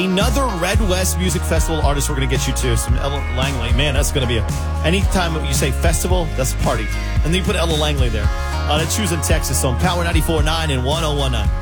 Another Red West Music Festival artist we're going to get you to, some Ella Langley. Man, that's going to be anytime you say festival, that's a party. And then you put Ella Langley there. That's Choosing Texas on Power 94.9 and 101.9.